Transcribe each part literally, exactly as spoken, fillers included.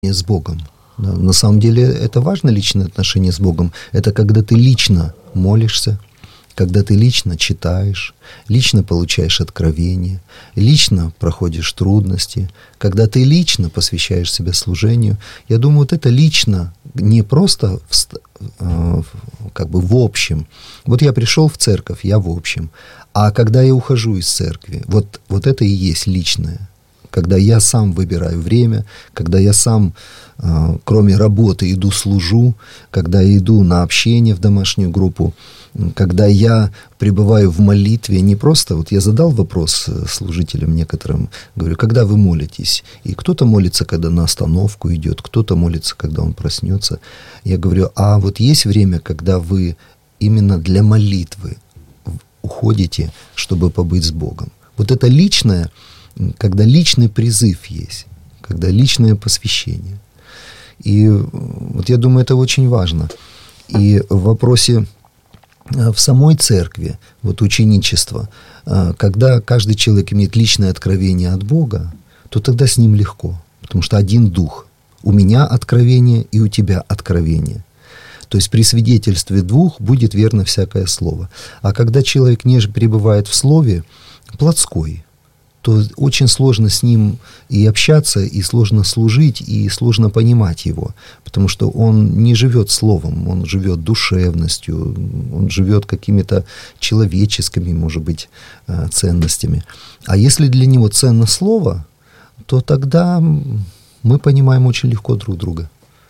с Богом. Да, на самом деле это важно, личное отношение с Богом. Это когда ты лично молишься, когда ты лично читаешь, лично получаешь откровение, лично проходишь трудности, когда ты лично посвящаешь себя служению. Я думаю, вот это лично, не просто в, как бы в общем. Вот я пришел в церковь, я в общем. А когда я ухожу из церкви, вот, вот это и есть личное. Когда я сам выбираю время, когда я сам, э, кроме работы, иду служу, когда я иду на общение в домашнюю группу, когда я пребываю в молитве, не просто, вот я задал вопрос служителям некоторым, говорю, когда вы молитесь? И кто-то молится, когда на остановку идет, кто-то молится, когда он проснется. Я говорю, а вот есть время, когда вы именно для молитвы уходите, чтобы побыть с Богом. Вот это личное, когда личный призыв есть, когда личное посвящение. И вот я думаю, это очень важно. И в вопросе в самой церкви, вот ученичество, когда каждый человек имеет личное откровение от Бога, то тогда с ним легко, потому что один дух. У меня откровение и у тебя откровение. То есть при свидетельстве двух будет верно всякое слово. А когда человек не пребывает в слове, плотской, то очень сложно с ним и общаться, и сложно служить, и сложно понимать его, потому что он не живет словом, он живет душевностью, он живет какими-то человеческими, может быть, ценностями. А если для него ценно слово, то тогда мы понимаем очень легко друг друга.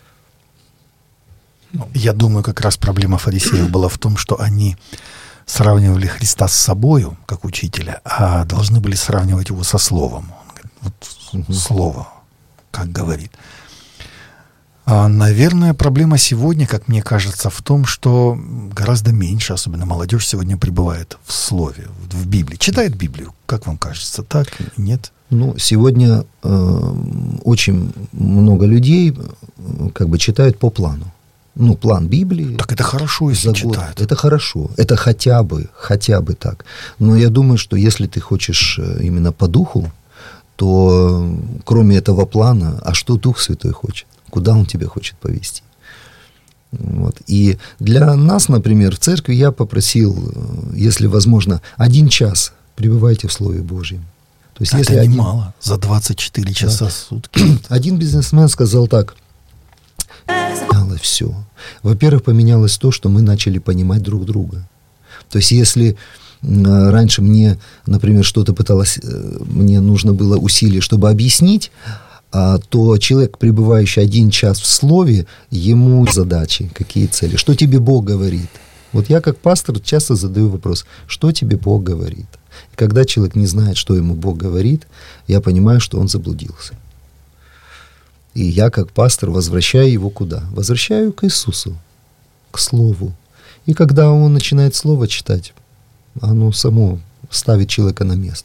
Я думаю, как раз проблема фарисеев была в том, что они сравнивали Христа с собою, как учителя, а должны были сравнивать его со словом. Вот угу. Слово, как говорит. А, наверное, проблема сегодня, как мне кажется, в том, что гораздо меньше, особенно молодежь сегодня пребывает в слове, в Библии. Читает Библию, как вам кажется, так? Нет? Ну, сегодня э, очень много людей как бы читают по плану. Ну, план Библии. Так это хорошо, если читают. Это хорошо. Это хотя бы, хотя бы так. Но я думаю, что если ты хочешь именно по духу, то кроме этого плана, а что Дух Святой хочет? Куда Он тебя хочет повести? Вот. И для нас, например, в церкви я попросил, если возможно, один час пребывайте в Слове Божьем. То есть, это если немало, один... за двадцать четыре часа да. в сутки. Один бизнесмен сказал так: поменялось все. Во-первых, поменялось то, что мы начали понимать друг друга. То есть, если раньше мне, например, что-то пыталось, мне нужно было усилие, чтобы объяснить, то человек, пребывающий один час в слове, ему задачи, какие цели, что тебе Бог говорит. Вот я как пастор часто задаю вопрос, что тебе Бог говорит. И когда человек не знает, что ему Бог говорит, я понимаю, что он заблудился. И я, как пастор, возвращаю его куда? Возвращаю к Иисусу, к Слову. И когда он начинает Слово читать, оно само ставит человека на место.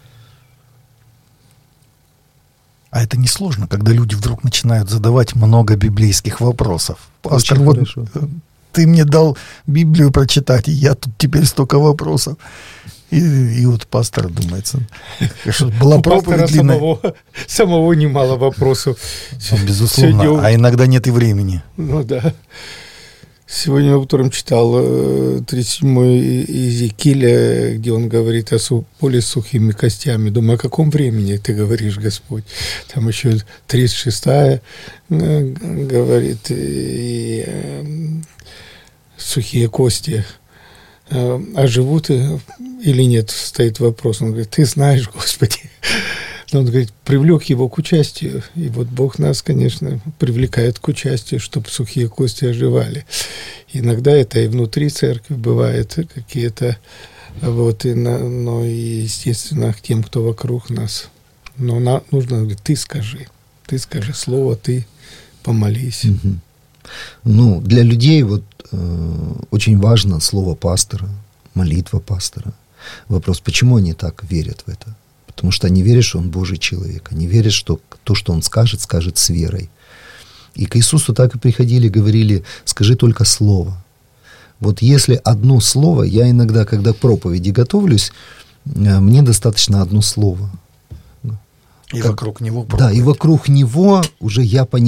А это несложно, когда люди вдруг начинают задавать много библейских вопросов. Пастор, очень вот хорошо. Ты мне дал Библию прочитать, и я тут теперь столько вопросов. И, и вот пастор думается, что была проповедь длинная. Самого, самого немало вопросов. Ну, безусловно, сегодня... а иногда нет и времени. Ну да. Сегодня утром читал тридцать седьмой Иезекииля, где он говорит о су- поле с сухими костями. Думаю, о каком времени ты говоришь, Господь? Там еще тридцать шестая говорит, и, и, сухие кости. А живут или нет, стоит вопрос. Он говорит, ты знаешь, Господи. Но он говорит, привлек его к участию. И вот Бог нас, конечно, привлекает к участию, чтобы сухие кости оживали. Иногда это и внутри церкви бывает какие-то, вот, и на, но и, естественно, к тем, кто вокруг нас. Но на, нужно говорить, ты скажи, ты скажи слово, ты помолись. Угу. Ну, для людей вот э, очень важно слово пастора, молитва пастора. Вопрос, почему они так верят в это? Потому что они верят, что он Божий человек. Они верят, что то, что он скажет, скажет с верой. И к Иисусу так и приходили, говорили, скажи только слово. Вот если одно слово, я иногда, когда к проповеди готовлюсь, мне достаточно одно слово. И как, вокруг него проповедь. Да, и вокруг него уже я понимаю.